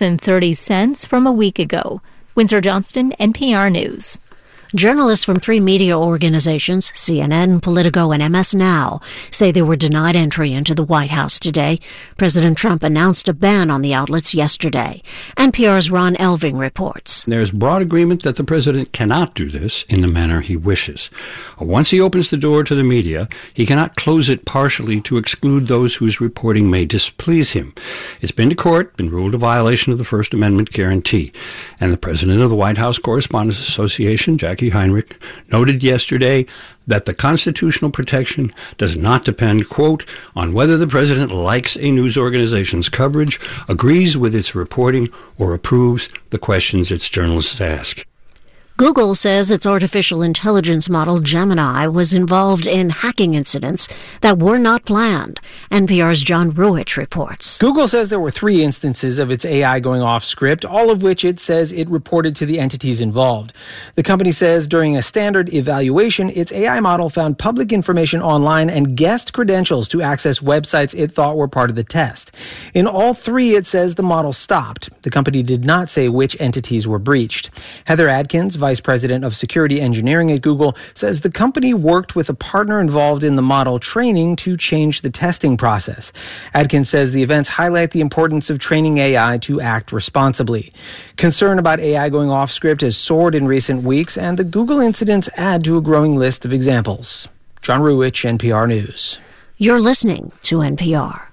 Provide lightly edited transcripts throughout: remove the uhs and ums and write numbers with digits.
than 30 cents from a week ago. Windsor Johnston, NPR News. Journalists from 3 media organizations, CNN, Politico, and MS Now, say they were denied entry into the White House today. President Trump announced a ban on the outlets yesterday. NPR's Ron Elving reports. There's broad agreement that the president cannot do this in the manner he wishes. Once he opens the door to the media, he cannot close it partially to exclude those whose reporting may displease him. It's been to court, been ruled a violation of the First Amendment guarantee. And the president of the White House Correspondents Association, Jackie Heinrich, noted yesterday that the constitutional protection does not depend, quote, on whether the president likes a news organization's coverage, agrees with its reporting, or approves the questions its journalists ask. Google says its artificial intelligence model Gemini was involved in hacking incidents that were not planned. NPR's John Ruich reports. Google says there were 3 instances of its AI going off script, all of which it says it reported to the entities involved. The company says during a standard evaluation, its AI model found public information online and guessed credentials to access websites it thought were part of the test. In all 3, it says the model stopped. The company did not say which entities were breached. Heather Adkins, vice president of security engineering at Google, says the company worked with a partner involved in the model training to change the testing process. Adkins says the events highlight the importance of training AI to act responsibly. Concern about AI going off script has soared in recent weeks, and the Google incidents add to a growing list of examples. John Ruich, NPR News. You're listening to NPR.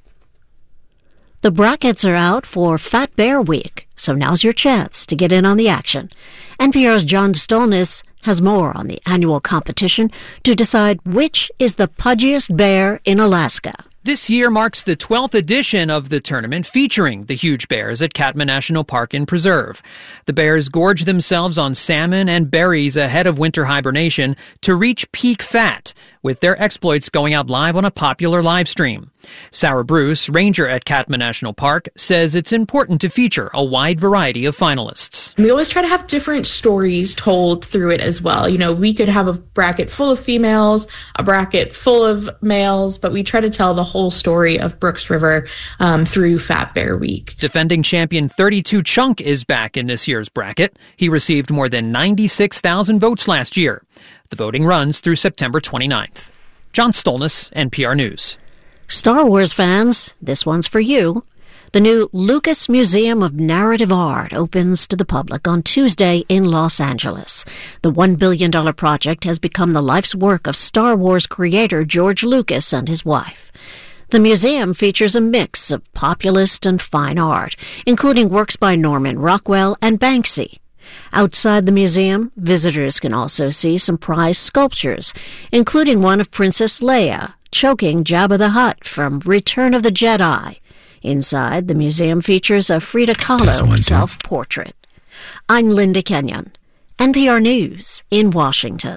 The brackets are out for Fat Bear Week, so now's your chance to get in on the action. NPR's John Stolnis has more on the annual competition to decide which is the pudgiest bear in Alaska. This year marks the 12th edition of the tournament featuring the huge bears at Katmai National Park and Preserve. The bears gorge themselves on salmon and berries ahead of winter hibernation to reach peak fat, with their exploits going out live on a popular live stream. Sarah Bruce, ranger at Katmai National Park, says it's important to feature a wide variety of finalists. We always try to have different stories told through it as well. You know, we could have a bracket full of females, a bracket full of males, but we try to tell the whole story of Brooks River through Fat Bear Week. Defending champion 32 Chunk is back in this year's bracket. He received more than 96,000 votes last year. The voting runs through September 29th. John Stolnis, NPR News. Star Wars fans, this one's for you. The new Lucas Museum of Narrative Art opens to the public on Tuesday in Los Angeles. The $1 billion project has become the life's work of Star Wars creator George Lucas and his wife. The museum features a mix of populist and fine art, including works by Norman Rockwell and Banksy. Outside the museum, visitors can also see some prized sculptures, including one of Princess Leia choking Jabba the Hutt from Return of the Jedi. Inside, the museum features a Frida Kahlo self-portrait. I'm Linda Kenyon, NPR News in Washington.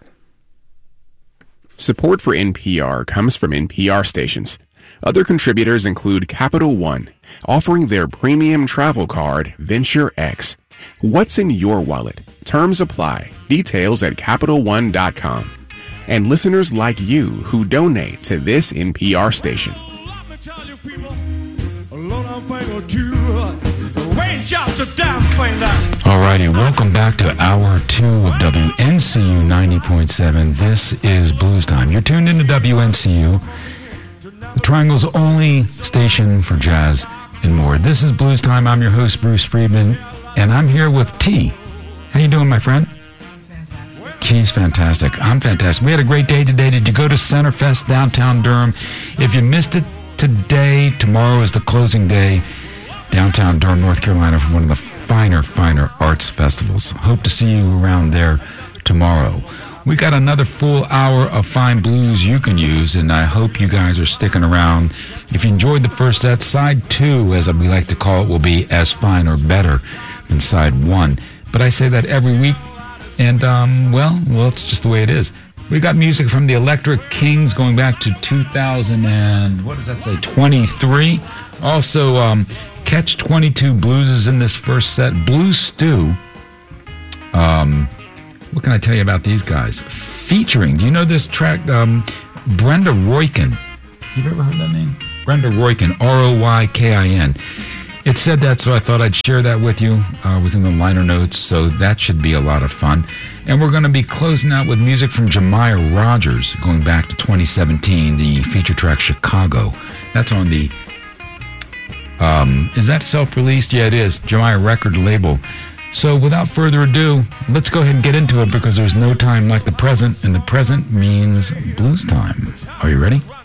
Support for NPR comes from NPR stations. Other contributors include Capital One, offering their premium travel card, Venture X. What's in your wallet? Terms apply. Details at CapitalOne.com. And listeners like you who donate to this NPR station. All righty, welcome back to Hour 2 of WNCU 90.7. This is Blues Time. You're tuned into WNCU, the Triangle's only station for jazz and more. This is Blues Time. I'm your host, Bruce Friedman, and I'm here with T. How you doing, my friend? He's fantastic. I'm fantastic. We had a great day today. Did you go to Centerfest downtown Durham? If you missed it today, tomorrow is the closing day. Downtown Durham, North Carolina, for one of the finer arts festivals. Hope to see you around there tomorrow. We got another full hour of fine blues you can use, and I hope you guys are sticking around. If you enjoyed the first set, side 2, as we like to call it, will be as fine or better than side 1. But I say that every week, and, well, it's just the way it is. We got music from the Electric Kings going back to 23. Also, Catch 22 Blues is in this first set. Blues Stew. What can I tell you about these guys? Featuring, do you know this track? Brenda Roykin. You've ever heard that name? Brenda Roykin, Roykin. It said that, so I thought I'd share that with you. Was in the liner notes, so that should be a lot of fun. And we're going to be closing out with music from Jemiah Rogers, going back to 2017, the feature track Chicago. That's on the, is that self-released? Yeah, it is. Jemiah record label. So without further ado, let's go ahead and get into it because there's no time like the present, and the present means blues time. Are you ready?